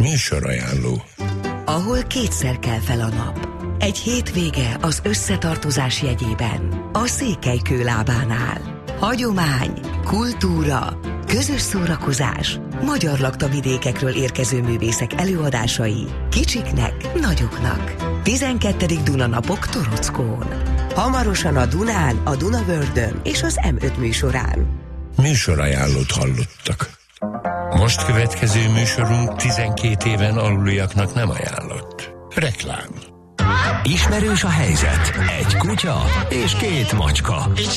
Műsorajánló. Ahol kétszer kell fel a nap. Egy hétvége az összetartozás jegyében. A Székelykő lábánál. Hagyomány, kultúra, közös szórakozás, magyar laktavidékekről érkező művészek előadásai. Kicsiknek, nagyoknak. 12. Dunanapok Torockón. Hamarosan a Dunán, a Dunavördön és az M5 műsorán. Műsorajánlót hallottak. Most következő műsorunk 12 éven aluliaknak nem ajánlott. Reklám. Ismerős a helyzet. Egy kutya és két macska.